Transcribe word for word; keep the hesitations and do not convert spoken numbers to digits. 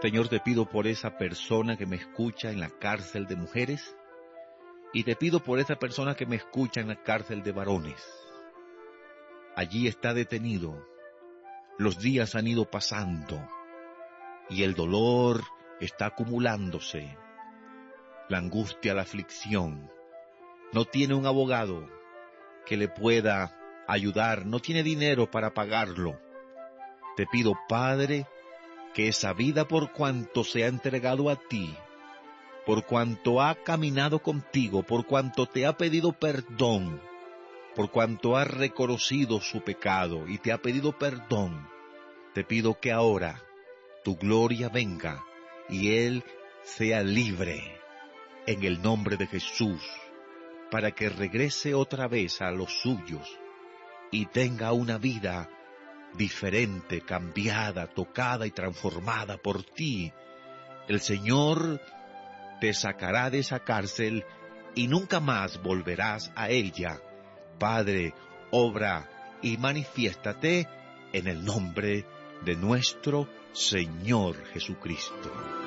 Señor, te pido por esa persona que me escucha en la cárcel de mujeres y te pido por esa persona que me escucha en la cárcel de varones. Allí está detenido, los días han ido pasando y el dolor está acumulándose, la angustia, la aflicción. No tiene un abogado que le pueda ayudar, no tiene dinero para pagarlo. Te pido, Padre, que esa vida, por cuanto se ha entregado a ti, por cuanto ha caminado contigo, por cuanto te ha pedido perdón, por cuanto ha reconocido su pecado y te ha pedido perdón, te pido que ahora tu gloria venga y él sea libre en el nombre de Jesús, para que regrese otra vez a los suyos y tenga una vida diferente, cambiada, tocada y transformada por ti. El Señor te sacará de esa cárcel y nunca más volverás a ella. Padre, obra y manifiéstate en el nombre de nuestro Señor Jesucristo.